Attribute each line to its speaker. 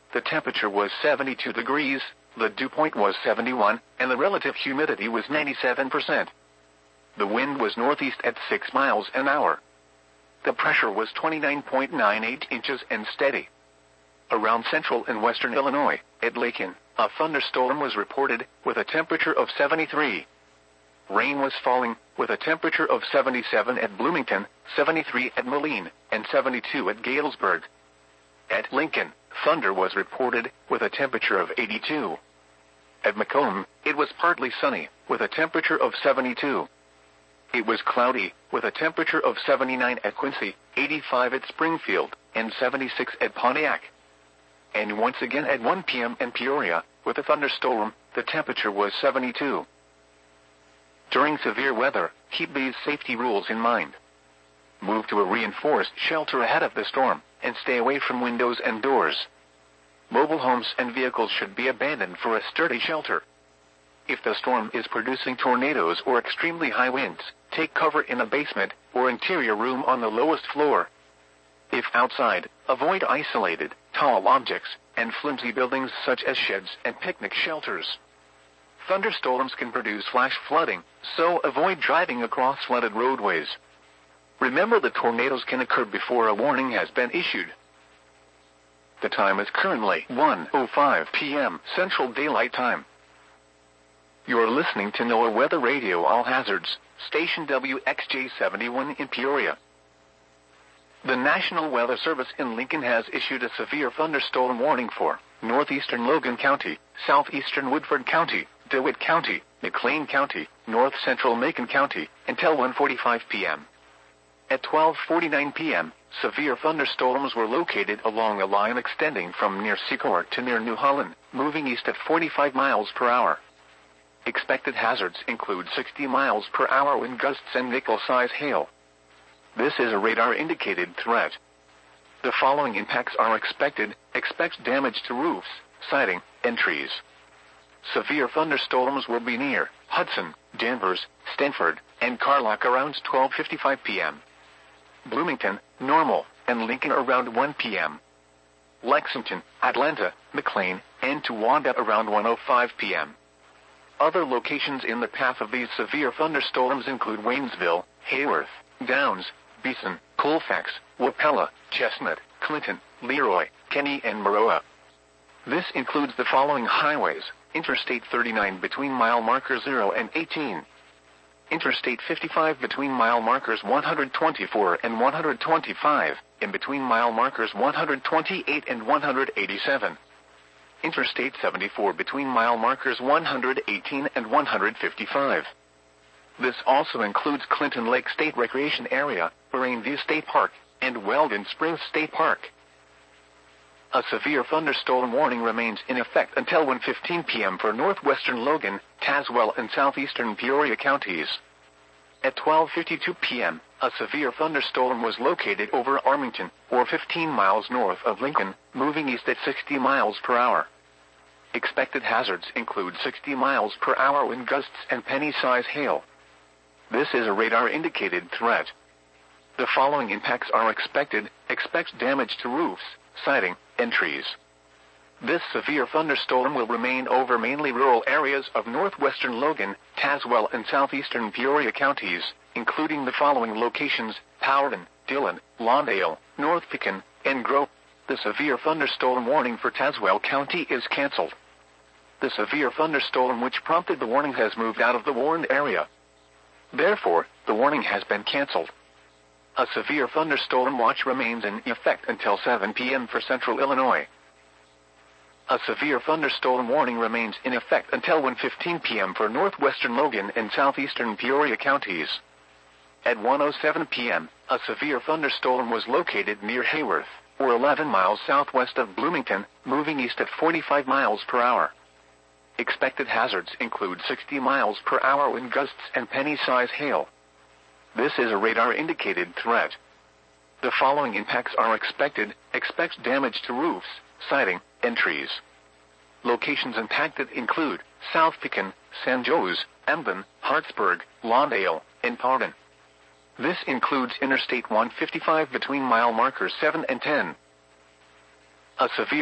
Speaker 1: the temperature was 72 degrees, the dew point was 71, and the relative humidity was 97%. The wind was northeast at 6 miles an hour. The pressure was 29.98 inches and steady. Around central and western Illinois, at Lincoln, a thunderstorm was reported, with a temperature of 73. Rain was falling, with a temperature of 77 at Bloomington, 73 at Moline, and 72 at Galesburg. At Lincoln, thunder was reported, with a temperature of 82. At Macomb, it was partly sunny, with a temperature of 72. It was cloudy, with a temperature of 79 at Quincy, 85 at Springfield, and 76 at Pontiac. And once again at 1 p.m. in Peoria, with a thunderstorm, the temperature was 72. During severe weather, keep these safety rules in mind. Move to a reinforced shelter ahead of the storm, and stay away from windows and doors. Mobile homes and vehicles should be abandoned for a sturdy shelter. If the storm is producing tornadoes or extremely high winds, take cover in a basement or interior room on the lowest floor. If outside, avoid isolated, tall objects, and flimsy buildings such as sheds and picnic shelters. Thunderstorms can produce flash flooding, so avoid driving across flooded roadways. Remember that tornadoes can occur before a warning has been issued. The time is currently 1:05 p.m. Central Daylight Time. You're listening to NOAA Weather Radio All Hazards, station WXJ71 in Peoria. The National Weather Service in Lincoln has issued a severe thunderstorm warning for northeastern Logan County, southeastern Woodford County, DeWitt County, McLean County, north central Macon County, until 1:45 p.m. At 12:49 p.m., severe thunderstorms were located along a line extending from near Secor to near New Holland, moving east at 45 miles per hour. Expected hazards include 60 miles per hour wind gusts and nickel-size hail. This is a radar-indicated threat. The following impacts are expected. Expect damage to roofs, siding, and trees. Severe thunderstorms will be near Hudson, Danvers, Stanford, and Carlock around 12:55 p.m. Bloomington, Normal, and Lincoln around 1 p.m. Lexington, Atlanta, McLean, and Towanda around 1:05 p.m. Other locations in the path of these severe thunderstorms include Waynesville, Hayworth, Downs, Beeson, Colfax, Wapella, Chestnut, Clinton, Leroy, Kenny, and Maroa. This includes the following highways: Interstate 39 between mile markers 0 and 18. Interstate 55 between mile markers 124 and 125, and between mile markers 128 and 187. Interstate 74 between mile markers 118 and 155. This also includes Clinton Lake State Recreation Area, Moraine View State Park, and Weldon Springs State Park. A severe thunderstorm warning remains in effect until 1:15 p.m. for northwestern Logan, Tazewell, and southeastern Peoria counties. At 12:52 p.m., a severe thunderstorm was located over Armington, or 15 miles north of Lincoln, moving east at 60 miles per hour. Expected hazards include 60 miles per hour wind gusts and penny-size hail. This is a radar-indicated threat. The following impacts are expected. Expect damage to roofs, siding, and trees. This severe thunderstorm will remain over mainly rural areas of northwestern Logan, Tazewell, and southeastern Peoria counties, including the following locations: Powderton, Dillon, Lawndale, North Pekin, and Grove. The severe thunderstorm warning for Tazewell County is canceled. The severe thunderstorm which prompted the warning has moved out of the warned area. Therefore, the warning has been canceled. A severe thunderstorm watch remains in effect until 7 p.m. for central Illinois. A severe thunderstorm warning remains in effect until 1:15 p.m. for northwestern Logan and southeastern Peoria counties. At 1:07 p.m., a severe thunderstorm was located near Hayworth, or 11 miles southwest of Bloomington, moving east at 45 miles per hour. Expected hazards include 60 miles per hour wind gusts and penny-size hail. This is a radar-indicated threat. The following impacts are expected. Expect damage to roofs, siding, and trees. Locations impacted include South Pekin, San Jose, Emden, Hartsburg, Lawndale, and Powderton. This includes Interstate 155 between mile markers 7 and 10. A severe